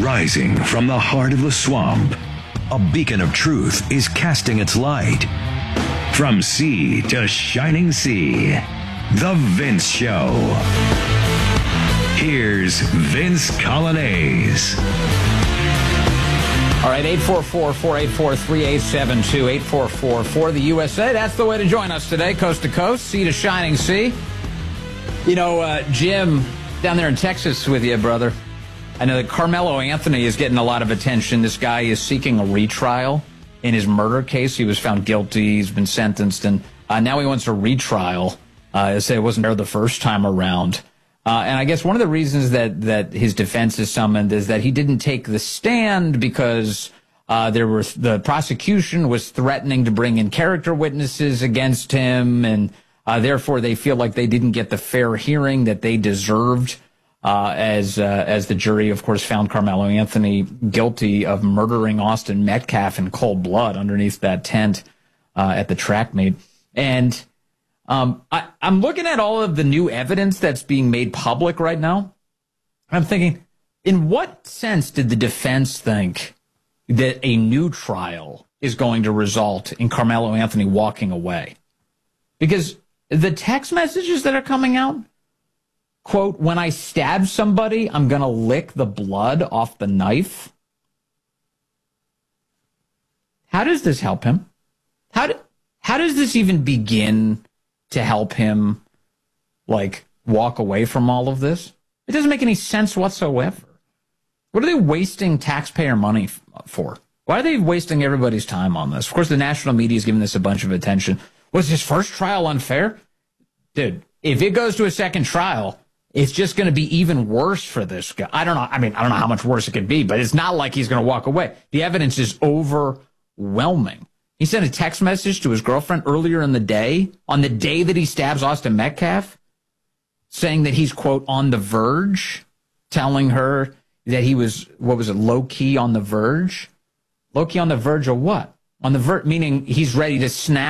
Rising from the heart of the swamp, a beacon of truth is casting its light. From sea to shining sea, The Vince Show. Here's Vince Coglianese. All right, 844-484-3872, 844-4 the USA. That's the way to join us today, coast to coast, sea to shining sea. You know, Jim, down there in Texas with you, brother. I know that Carmelo Anthony is getting a lot of attention. This guy is seeking a retrial in his murder case. He was found guilty. He's been sentenced, and now he wants a retrial. They say it wasn't there the first time around. And I guess one of the reasons that his defense is summoned is that he didn't take the stand because the prosecution was threatening to bring in character witnesses against him, and therefore they feel like they didn't get the fair hearing that they deserved. As the jury, of course, found Carmelo Anthony guilty of murdering Austin Metcalf in cold blood underneath that tent at the track meet. And I'm looking at all of the new evidence that's being made public right now. I'm thinking, in what sense did the defense think that a new trial is going to result in Carmelo Anthony walking away? Because the text messages that are coming out, quote, when I stab somebody, I'm going to lick the blood off the knife. How does this help him? How does this even begin to help him, like, walk away from all of this? It doesn't make any sense whatsoever. What are they wasting taxpayer money for? Why are they wasting everybody's time on this? Of course, the national media is giving this a bunch of attention. Was his first trial unfair? Dude, if it goes to a second trial, it's just going to be even worse for this guy. I don't know. I don't know how much worse it could be, but it's not like he's going to walk away. The evidence is overwhelming. He sent a text message to his girlfriend earlier in the day, on the day that he stabs Austin Metcalf, saying that he's, quote, on the verge, telling her that he was, low-key on the verge? Low-key on the verge of what? On the verge, meaning he's ready to snap